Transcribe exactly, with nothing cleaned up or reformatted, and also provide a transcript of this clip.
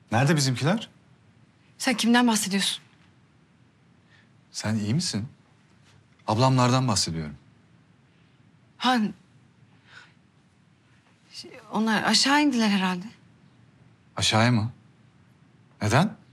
Nerede bizimkiler? Sen kimden bahsediyorsun? Sen iyi misin? Ablamlardan bahsediyorum. Ha, şey, onlar aşağı indiler herhalde. Aşağıya mı? Neden?